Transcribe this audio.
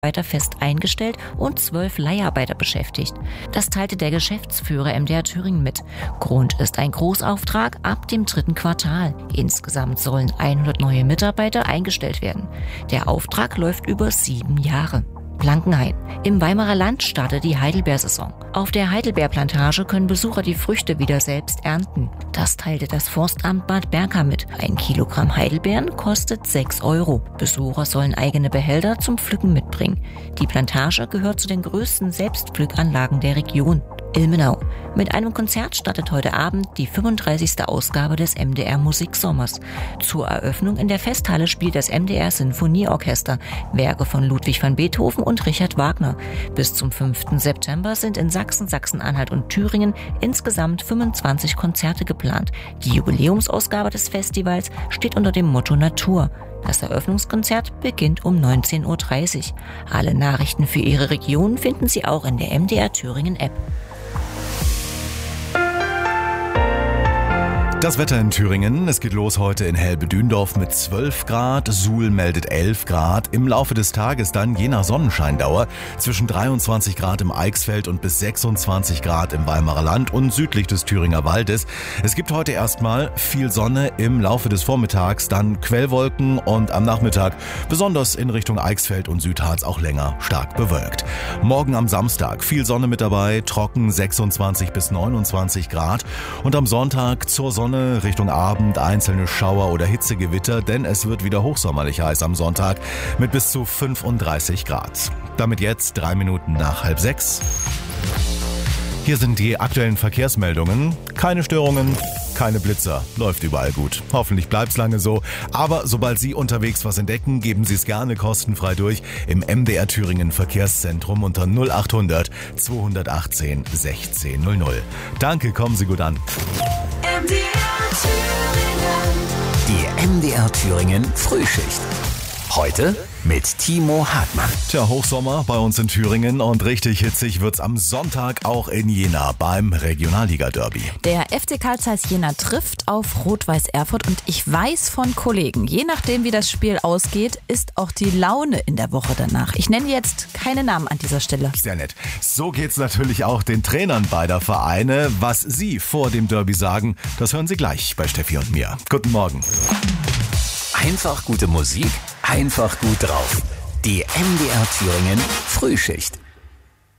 Mitarbeiter fest eingestellt und 12 Leiharbeiter beschäftigt. Das teilte der Geschäftsführer MDR Thüringen mit. Grund ist ein Großauftrag ab dem 3. Quartal. Insgesamt sollen 100 neue Mitarbeiter eingestellt werden. Der Auftrag läuft über 7 Jahre. Blankenhain. Im Weimarer Land startet die Heidelbeersaison. Auf der Heidelbeerplantage können Besucher die Früchte wieder selbst ernten. Das teilte das Forstamt Bad Berka mit. 1 Kilogramm Heidelbeeren kostet 6 €. Besucher sollen eigene Behälter zum Pflücken mitbringen. Die Plantage gehört zu den größten Selbstpflückanlagen der Region. Ilmenau. Mit einem Konzert startet heute Abend die 35. Ausgabe des MDR Musiksommers. Zur Eröffnung in der Festhalle spielt das MDR Sinfonieorchester Werke von Ludwig van Beethoven und Richard Wagner. Bis zum 5. September sind in Sachsen, Sachsen-Anhalt und Thüringen insgesamt 25 Konzerte geplant. Die Jubiläumsausgabe des Festivals steht unter dem Motto Natur. Das Eröffnungskonzert beginnt um 19:30 Uhr. Alle Nachrichten für Ihre Region finden Sie auch in der MDR Thüringen App. Das Wetter in Thüringen. Es geht los heute in Helbe-Dündorf mit 12 Grad. Suhl meldet 11 Grad. Im Laufe des Tages dann je nach Sonnenscheindauer zwischen 23 Grad im Eichsfeld und bis 26 Grad im Weimarer Land und südlich des Thüringer Waldes. Es gibt heute erstmal viel Sonne, im Laufe des Vormittags dann Quellwolken und am Nachmittag besonders in Richtung Eichsfeld und Südharz auch länger stark bewölkt. Morgen am Samstag viel Sonne mit dabei, trocken 26 bis 29 Grad und am Sonntag zur Sonne Richtung Abend einzelne Schauer oder Hitzegewitter, denn es wird wieder hochsommerlich heiß am Sonntag mit bis zu 35 Grad. Damit jetzt 3 Minuten nach 5:30. Hier sind die aktuellen Verkehrsmeldungen. Keine Störungen, keine Blitzer. Läuft überall gut. Hoffentlich bleibt's lange so. Aber sobald Sie unterwegs was entdecken, geben Sie es gerne kostenfrei durch im MDR Thüringen Verkehrszentrum unter 0800 218 1600. Danke, kommen Sie gut an. Die MDR Thüringen Frühschicht. Heute mit Timo Hartmann. Tja, Hochsommer bei uns in Thüringen und richtig hitzig wird's am Sonntag auch in Jena beim Regionalliga-Derby. Der FC Carl Zeiss Jena trifft auf Rot-Weiß Erfurt und ich weiß von Kollegen, je nachdem wie das Spiel ausgeht, ist auch die Laune in der Woche danach. Ich nenne jetzt keine Namen an dieser Stelle. Sehr nett. So geht's natürlich auch den Trainern beider Vereine. Was sie vor dem Derby sagen, das hören Sie gleich bei Steffi und mir. Guten Morgen. Einfach gute Musik, einfach gut drauf. Die MDR Thüringen Frühschicht.